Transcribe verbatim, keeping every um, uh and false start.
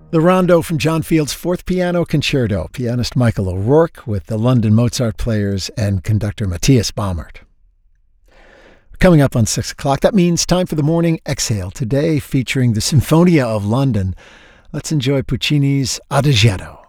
The Rondo from John Field's Fourth Piano Concerto, pianist Michael O'Rourke with the London Mozart Players and conductor Matthias Baumert. Coming up on six o'clock, that means time for the Morning Exhale, today featuring the Sinfonia of London. Let's enjoy Puccini's Adagietto.